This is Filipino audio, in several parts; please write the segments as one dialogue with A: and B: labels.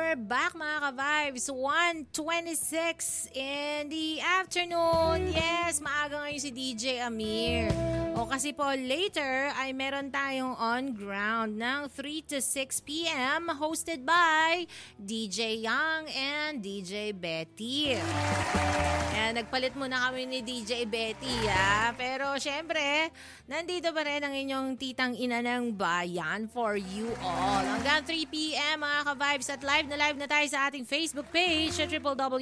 A: we're back mga ka-vibes. 1:26 in the afternoon. Yes, maaga ngayon si DJ Amir. O kasi po later ay meron tayong on ground ng 3 to 6 p.m. hosted by DJ Young and DJ Betty. Ayan, nagpalit muna kami ni DJ Betty pero syempre, nandito pa rin ang inyong titang ina ng bayan for you all. Hanggang 3 p.m. mga ka-vibes at live na tayo sa ating Facebook page at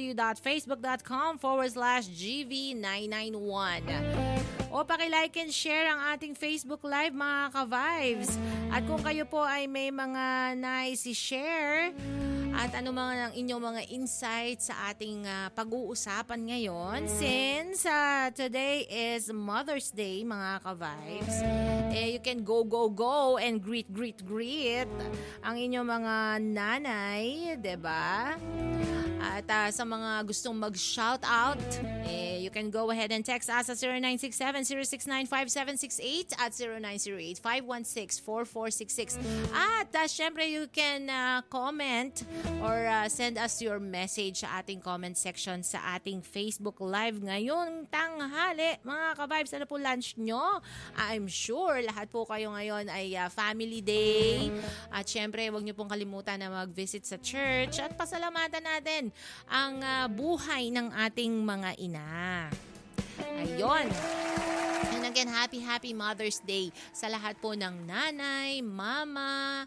A: www.facebook.com/GV991. O paki-like and share ang ating Facebook Live mga ka-vibes. At kung kayo po ay may mga nice i-share at ano mga ang inyong mga insights sa ating pag-uusapan ngayon, since today is Mother's Day mga ka-vibes, you can go and greet ang inyong mga nanay, diba? At sa mga gustong mag-shout out, you can go ahead and text us at 0967-069-5768 at 0908-516-4466. At syempre, you can comment or send us your message sa ating comment section sa ating Facebook Live ngayong tanghali. Mga ka-vibes, ano po lunch nyo? I'm sure lahat po kayo ngayon ay family day. At syempre, huwag nyo pong kalimutan na mag-visit sa church at pasalamatan natin ang buhay ng ating mga ina. Ayun. And again, happy Mother's Day sa lahat po ng nanay, mama,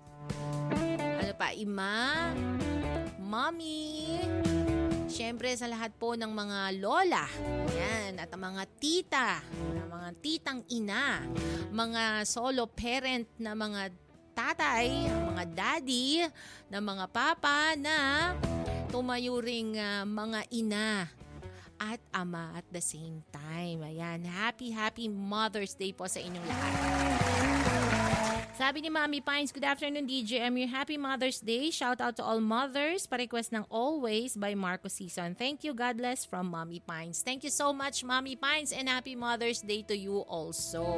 A: ima, mommy, syempre sa lahat po ng mga lola, yan, at ang mga tita, mga titang ina, mga solo parent na mga tatay, mga daddy, na mga papa na tumayo ring mga ina at ama at the same time. Ayan, happy Mother's Day po sa inyong lahat. Sabi ni Mami Pines, good afternoon DJ Amir, happy Mother's Day. Shout out to all mothers. Pa-request ng Always by Marco Season. Thank you, God bless from Mami Pines. Thank you so much Mami Pines and happy Mother's Day to you also.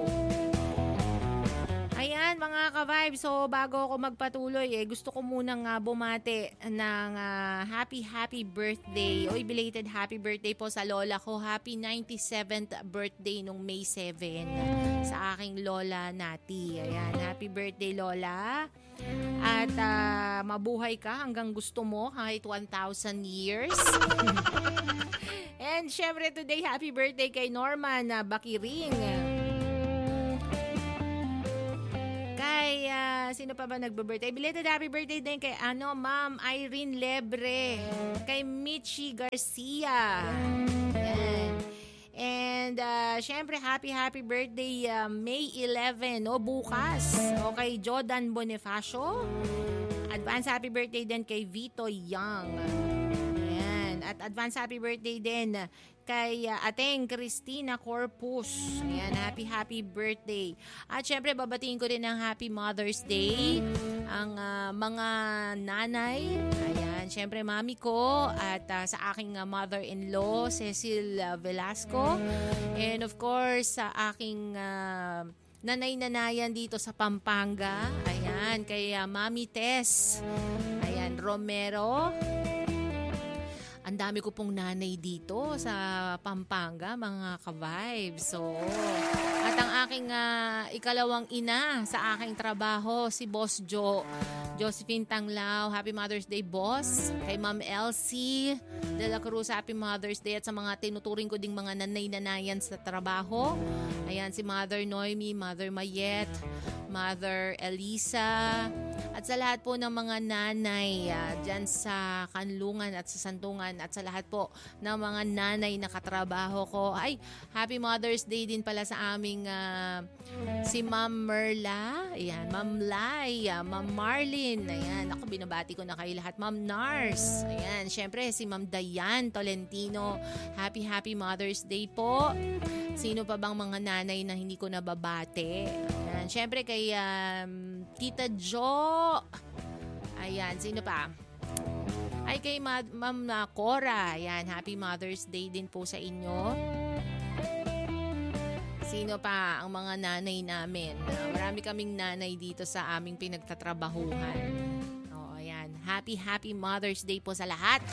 A: Ayan mga ka-vibe, so bago ako magpatuloy gusto ko munang bumati ng happy birthday o belated happy birthday po sa lola ko. Happy 97th birthday nung May 7 sa aking lola Nati. Ayan, happy birthday lola. At mabuhay ka hanggang gusto mo kahit 1,000 years. And syempre today happy birthday kay Norman Bakiring. Kay, sino pa ba nagbe-birthday? Belated happy birthday din kay Ma'am Irene Lebre. Kay Michi Garcia. Yan. And, syempre, happy birthday May 11, bukas. O kay Jordan Bonifacio. Advance happy birthday din kay Vito Young. Ayan. At advance happy birthday din kay Ateng Cristina Corpus. Ayan, happy birthday. At syempre, babatiin ko rin ng happy Mother's Day ang mga nanay. Ayan, syempre, mami ko at sa aking mother-in-law, Cecil Velasco. And of course, sa aking nanay-nanayan dito sa Pampanga. Ayan, kay Mami Tess. Ayan, Romero. Ang dami ko pong nanay dito sa Pampanga, mga ka-vibes. So, at ang aking ikalawang ina sa aking trabaho, si Boss Josephine Tanglao. Happy Mother's Day, Boss. Kay Ma'am Elsie de la Cruz, happy Mother's Day. At sa mga tinuturing ko ding mga nanay-nanayan sa trabaho. Ayan, si Mother Noemi, Mother Mayet, Mother Elisa. At sa lahat po ng mga nanay dyan sa Kanlungan at sa Santungan at sa lahat po ng mga nanay na katrabaho ko. Ay, happy Mother's Day din pala sa aming si Ma'am Merla, ayan, Ma'am Lai, Ma'am Marlin, ayan, ako binabati ko na kayo lahat. Ma'am Nars, ayan, syempre si Ma'am Dayan Tolentino, happy Mother's Day po. Sino pa bang mga nanay na hindi ko nababate? Ayan, syempre kay Tita Jo. Ayan, sino pa? Ay, kay Ma'am Cora. Ayan, happy Mother's Day din po sa inyo. Sino pa ang mga nanay namin? Marami kaming nanay dito sa aming pinagtatrabahuhan. O, ayan. Happy Mother's Day po sa lahat.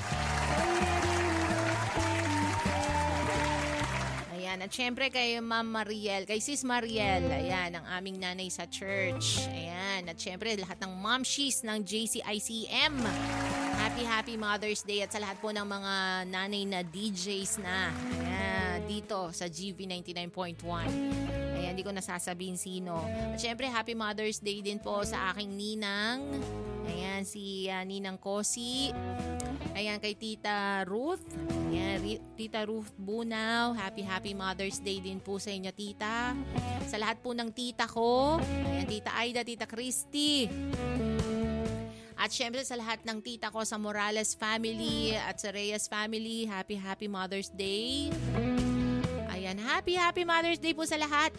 A: Ayan, at syempre kay Ma'am Mariel, kay Sis Mariel, ayan, ang aming nanay sa church. Ayan, at syempre lahat ng momshies ng JCICM. Happy Mother's Day at sa lahat po ng mga nanay na DJs na. Ayan, dito sa GV 99.1. Ayan, hindi ko nasasabihin sino. At syempre, Happy Mother's Day din po sa aking ninang. Ayan, si Ninang Kosi. Ayan, kay Tita Ruth. Ayan, Tita Ruth Bunaw. Happy Mother's Day din po sa inyo, Tita. Sa lahat po ng tita ko. Ayan, Tita Aida, Tita Christy. At syempre sa lahat ng tita ko sa Morales family at sa Reyes family, Happy Mother's Day. Ayan, Happy Mother's Day po sa lahat.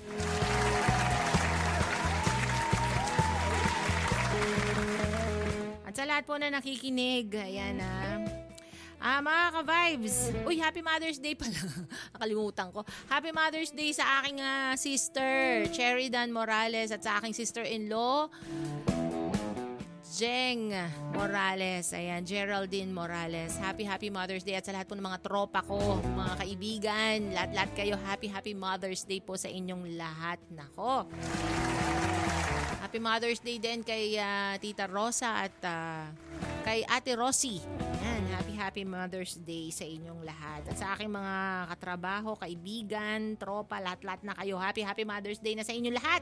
A: At sa lahat po na nakikinig, ayan mga ka-vibes. Uy, Happy Mother's Day pala. Nakalimutan ko. Happy Mother's Day sa aking sister, Cheridan Morales, at sa aking sister-in-law, Jeng Morales. Ayan, Geraldine Morales. Happy Mother's Day. At sa lahat po ng mga tropa ko, mga kaibigan, lahat kayo, Happy Mother's Day po sa inyong lahat. Nako. Happy Mother's Day din kay Tita Rosa at kay Ate Rosie. Ayan, Happy Mother's Day sa inyong lahat. At sa aking mga katrabaho, kaibigan, tropa, lahat na kayo. Happy Mother's Day na sa inyong lahat.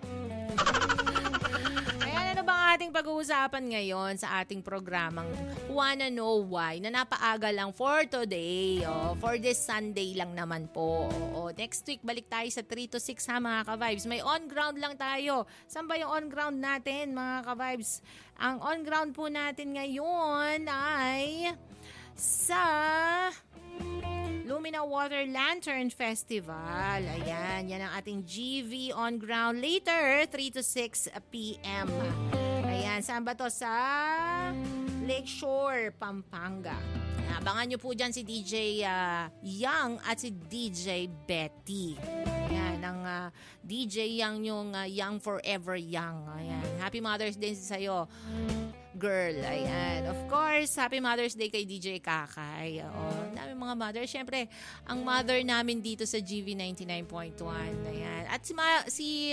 A: Ayan, ano bang ating pag-uusapan ngayon sa ating programang Wanna Know Why na napaaga lang for today. For this Sunday lang naman po. Next week, balik tayo sa 3 to 6 ha mga ka-vibes. May on-ground lang tayo. Saan ba yung on-ground natin mga ka-vibes? Ang on-ground po natin ngayon ay sa Lumina Water Lantern Festival. Ayan, yan ang ating GV on ground later, 3 to 6 p.m. Ayan, saan ba to? Sa Lakeshore, Pampanga. Abangan nyo po dyan si DJ Young at si DJ Betty. Ayan, ang DJ Young yung Young Forever Young. Ayan, Happy Mother's Day sa'yo, girl. Ayan. Of course, Happy Mother's Day kay DJ Kakay. Dami mga mother. Siyempre, ang mother namin dito sa GV 99.1. Ayan. At si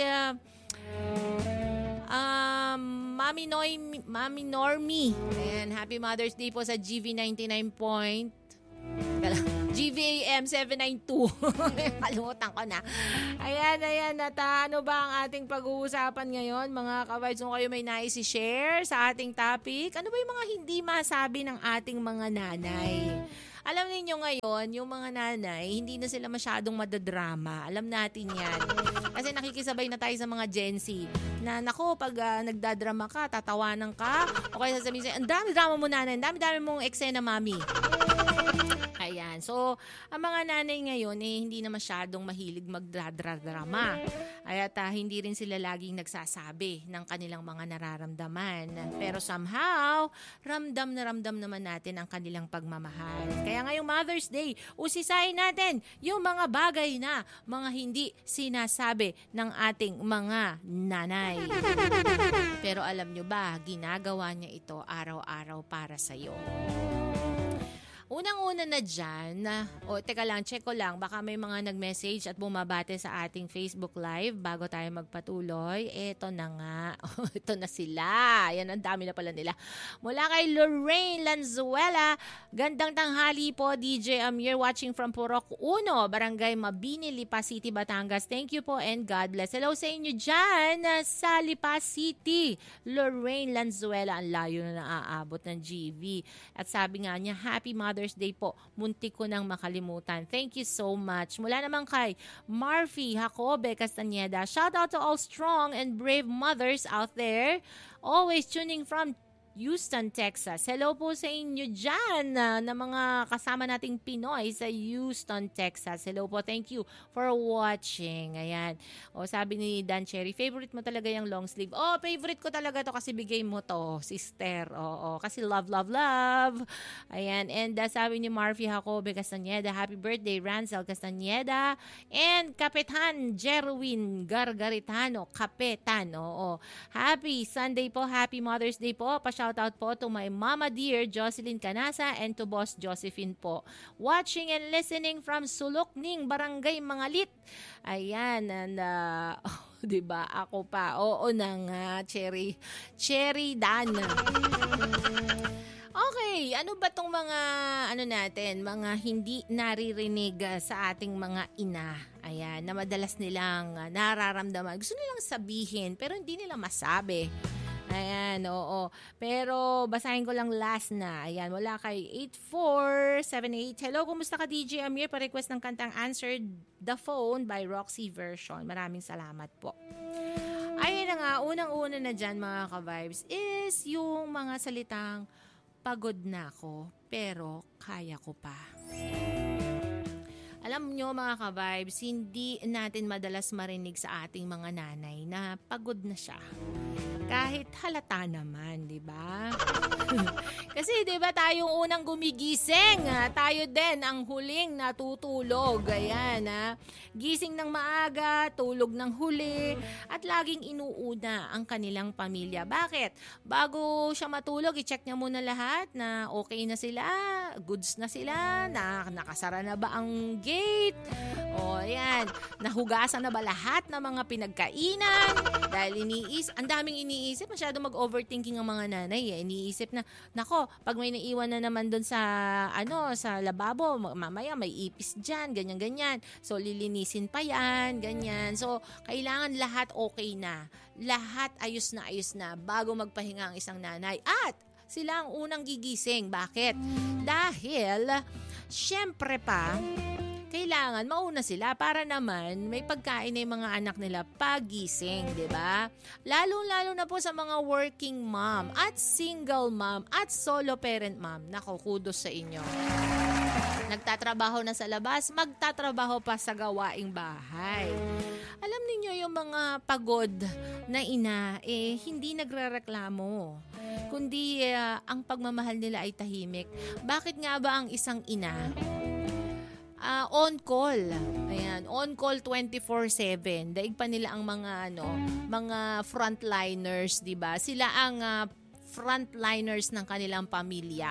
A: Mami Normie. Ayan. Happy Mother's Day po sa GV 99. GVAM 792. Kalimutan ko na. Ayan. At ano ba ang ating pag-uusapan ngayon? Mga ka-vibes, kung kayo may nais i-share sa ating topic, ano ba yung mga hindi masabi ng ating mga nanay? Alam niyo ngayon, yung mga nanay, hindi na sila masyadong madadrama. Alam natin yan. Kasi nakikisabay na tayo sa mga Gen Z. Na nako, pag nagdadrama ka, tatawanan ka, o kaya sasabihin sa'yo, ang dami-drama mo nanay, ang dami-dami mong eksena mami. Ayan. So, ang mga nanay ngayon, hindi na masyadong mahilig magdradrama. At hindi rin sila laging nagsasabi ng kanilang mga nararamdaman. Pero somehow, ramdam naman natin ang kanilang pagmamahal. Kaya ngayong Mother's Day, usisahin natin yung mga bagay na mga hindi sinasabi ng ating mga nanay. Pero alam nyo ba, ginagawa niya ito araw-araw para sa'yo. Unang-una na dyan, teka lang, check ko lang, baka may mga nag-message at bumabate sa ating Facebook Live bago tayo magpatuloy. Eto na nga, ito na sila. Yan, ang dami na pala nila. Mula kay Lorraine Lanzuela, gandang tanghali po, DJ Amir, watching from Purok 1, Barangay Mabini, Lipa City, Batangas. Thank you po and God bless. Hello sa inyo dyan sa Lipa City. Lorraine Lanzuela, ang layo na naaabot ng GV. At sabi nga niya, Happy Mother's Day po. Muntik ko nang makalimutan. Thank you so much. Mula naman kay Marfy Jacobe Castañeda. Shout out to all strong and brave mothers out there. Always tuning from Houston, Texas. Hello po sa inyo dyan na mga kasama nating Pinoy sa Houston, Texas. Hello po. Thank you for watching. Ayan. Sabi ni Dan Cherry, favorite mo talaga yung long sleeve. Favorite ko talaga to kasi bigay mo to, sister. Kasi love. Ayan. And sabi ni Marfy Jacobe Castañeda, happy birthday, Ransel Castañeda. And Kapitan Jerwin Gargaritano. Kapitan. Happy Sunday po. Happy Mother's Day po. Pa-shout shoutout po to my mama dear Jocelyn Canasa and to Boss Josephine po. Watching and listening from Sulokning, Barangay Mangalit. Ayan, and diba? Ako pa. Oo na nga, Cherry Dan. Okay, ano ba tong mga mga hindi naririnig sa ating mga ina? Ayan, na madalas nilang nararamdaman. Gusto nilang sabihin pero hindi nila masabi. Ayan, oo. Pero basahin ko lang last na. Ayan, wala kay 8478. Hello, kumusta ka DJ Amir? Pa-request ng kantang Answered the Phone by Roxy Version. Maraming salamat po. Ayun na nga, unang-una na dyan mga ka-vibes is yung mga salitang pagod na ako, pero kaya ko pa. Alam nyo mga ka-vibes, hindi natin madalas marinig sa ating mga nanay na pagod na siya. Kahit halata naman, di ba? Kasi di ba tayong unang gumigising, tayo din ang huling natutulog. Ayan, gising ng maaga, tulog ng huli, at laging inuuna ang kanilang pamilya. Bakit? Bago siya matulog, i-check niya muna lahat na okay na sila, goods na sila, nakasara na ba ang gate, o ayan, nahugasan na ba lahat ng mga pinagkainan? Dahil ang daming iniisip, masyado mag-overthinking ang mga nanay. Iniisip na, nako, pag may naiwan na naman doon sa lababo, mamaya may ipis dyan, ganyan-ganyan. So, lilinisin pa yan, ganyan. So, kailangan lahat okay na. Lahat ayos na bago magpahinga ang isang nanay. At sila ang unang gigising. Bakit? Dahil, syempre pa, kailangan mauna sila para naman may pagkain na yung mga anak nila pagising, di ba? Lalo na po sa mga working mom at single mom at solo parent mom. Nako, kudos sa inyo. Nagtatrabaho na sa labas, magtatrabaho pa sa gawaing bahay. Alam niyo yung mga pagod na ina, hindi nagrereklamo. Kundi ang pagmamahal nila ay tahimik. Bakit nga ba ang isang ina on call? Ayan, on call 24/7. Daig pa nila ang mga frontliners, 'di ba? Sila ang frontliners ng kanilang pamilya.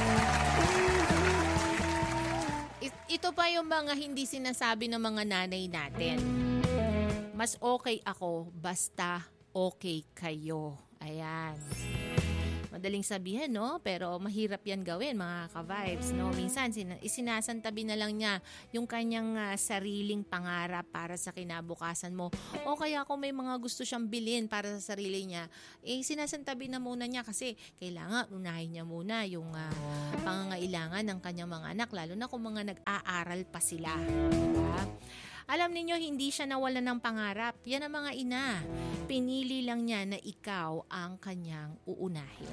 A: Ito pa yung mga hindi sinasabi ng mga nanay natin. Mas okay ako basta okay kayo. Ayan. Madaling sabihin, no? Pero mahirap yan gawin, mga ka-vibes, no? Minsan, isinasantabi na lang niya yung kanyang sariling pangarap para sa kinabukasan mo. O kaya kung may mga gusto siyang bilhin para sa sarili niya, sinasantabi na muna niya kasi kailangan unahin niya muna yung pangangailangan ng kanyang mga anak, lalo na kung mga nag-aaral pa sila. Diba? Alam ninyo, hindi siya nawalan ng pangarap. Yan ang mga ina. Pinili lang niya na ikaw ang kanyang uunahin.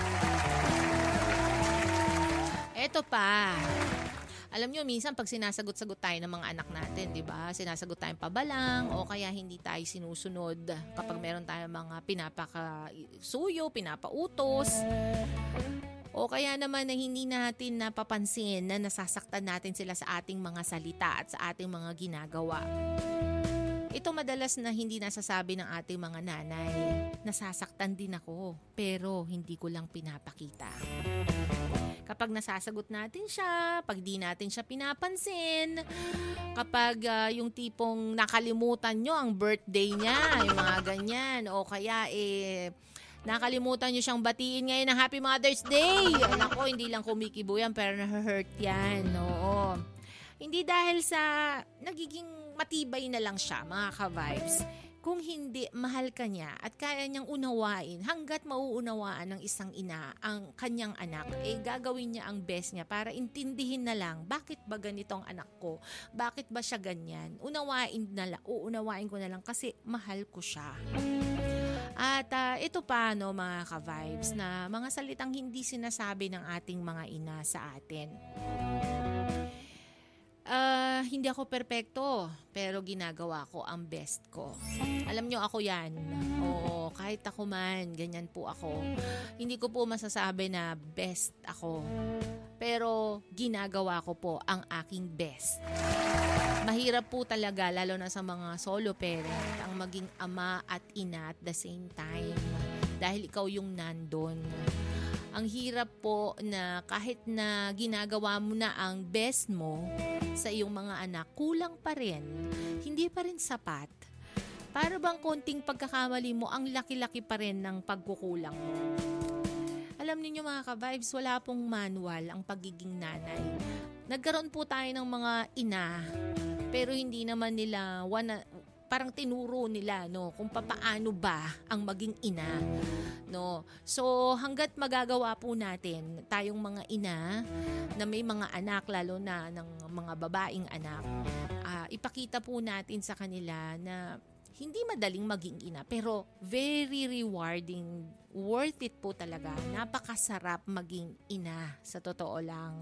A: Eto pa. Alam nyo, minsan pag sinasagot-sagot tayo ng mga anak natin, di ba? Sinasagot tayong pabalang o kaya hindi tayo sinusunod kapag meron tayong mga pinapakasuyo, pinapautos. O kaya naman na hindi natin napapansin na nasasaktan natin sila sa ating mga salita at sa ating mga ginagawa. Ito madalas na hindi nasasabi ng ating mga nanay. Nasasaktan din ako, pero hindi ko lang pinapakita. Kapag nasasagot natin siya, pag di natin siya pinapansin, kapag yung tipong nakalimutan nyo ang birthday niya, yung mga ganyan, o kaya nakalimutan nyo siyang batiin ngayon ng Happy Mother's Day. Nako, hindi lang kumikibo yan, pero na-hurt yan. Oo. Hindi dahil sa nagiging matibay na lang siya, mga ka-vibes. Kung hindi, mahal ka niya at kaya niyang unawain, hanggat mauunawaan ng isang ina ang kanyang anak, gagawin niya ang best niya para intindihin na lang, bakit ba ganito ang anak ko? Bakit ba siya ganyan? Uunawain ko na lang kasi mahal ko siya. At ito pa, no, mga ka-vibes, na mga salitang hindi sinasabi ng ating mga ina sa atin. Hindi ako perpekto, pero ginagawa ko ang best ko. Alam nyo, ako yan. Oo, kahit ako man, ganyan po ako. Hindi ko po masasabi na best ako, pero ginagawa ko po ang aking best. Mahirap po talaga, lalo na sa mga solo parent, ang maging ama at ina at the same time. Dahil ikaw yung nandun. Ang hirap po na kahit na ginagawa mo na ang best mo sa iyong mga anak, kulang pa rin. Hindi pa rin sapat. Para bang konting pagkakamali mo, ang laki-laki pa rin ng pagkukulang mo. Alam niyo mga ka-vibes, wala pong manual ang pagiging nanay. Nagkaroon po tayo ng mga ina, pero hindi naman nila parang tinuro nila kung papaano ba ang maging ina. So hangga't magagawa po natin tayong mga ina na may mga anak, lalo na ng mga babaeng anak, ipakita po natin sa kanila na hindi madaling maging ina, pero very rewarding, worth it po talaga. Napakasarap maging ina, sa totoo lang.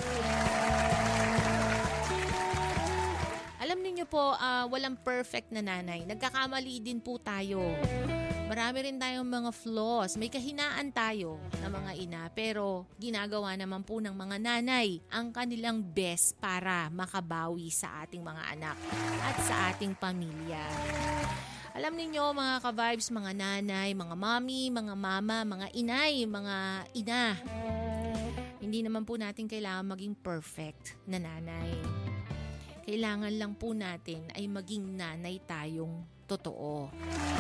A: Alam niyo po, walang perfect na nanay. Nagkakamali din po tayo. Marami rin tayong mga flaws. May kahinaan tayo na mga ina, pero ginagawa naman po ng mga nanay ang kanilang best para makabawi sa ating mga anak at sa ating pamilya. Alam niyo mga ka-vibes, mga nanay, mga mami, mga mama, mga inay, mga ina, hindi naman po natin kailangan maging perfect na nanay. Kailangan lang po natin ay maging nanay tayong totoo.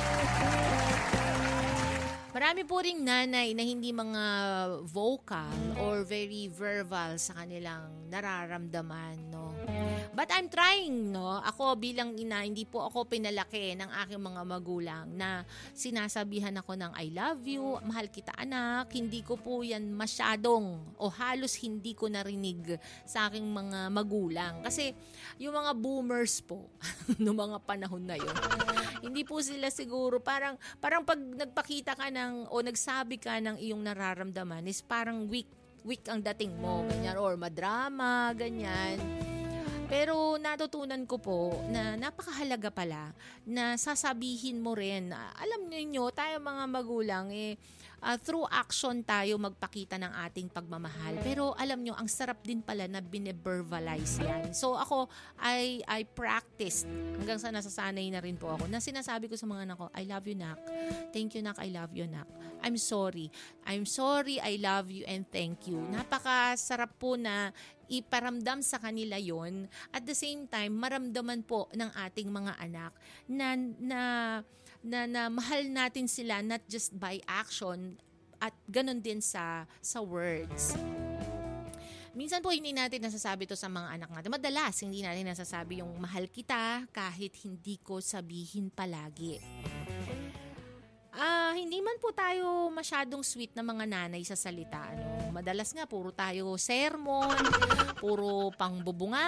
A: Marami po ring nanay na hindi mga vocal or very verbal sa kanilang nararamdaman, But I'm trying, Ako bilang ina, hindi po ako pinalaki ng aking mga magulang na sinasabihan ako ng I love you, mahal kita anak. Hindi ko po yan masyadong o halos hindi ko narinig sa aking mga magulang. Kasi yung mga boomers po, noong mga panahon na yun, hindi po sila siguro, parang pag nagpakita ka o nagsabi ka ng iyong nararamdaman is parang weak ang dating mo, ganyan, or madrama, ganyan. Pero natutunan ko po na napakahalaga pala na sasabihin mo rin. Alam niyo, tayo mga magulang, through action tayo magpakita ng ating pagmamahal. Pero alam niyo, ang sarap din pala na bine-verbalize yan. So ako, I practiced hanggang sa nasasanay na rin po ako na sinasabi ko sa mga anak ko, I love you, nak. Thank you, nak. I love you, nak. I'm sorry, I love you, and thank you. Napakasarap po na iparamdam sa kanila yon. At the same time, maramdaman po ng ating mga anak na mahal natin sila not just by action, at ganun din sa words. Minsan po hindi natin nasasabi to sa mga anak natin. Madalas hindi natin nasasabi yung mahal kita kahit hindi ko sabihin palagi. Hindi man po tayo masyadong sweet na mga nanay sa salita. Madalas nga, puro tayo sermon, puro pangbubunga.